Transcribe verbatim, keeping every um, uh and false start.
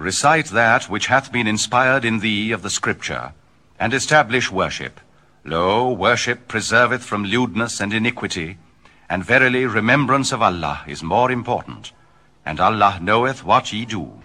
recite that which hath been inspired in thee of the Scripture, and establish worship. Lo, worship preserveth from lewdness and iniquity, and verily remembrance of Allah is more important, and Allah knoweth what ye do.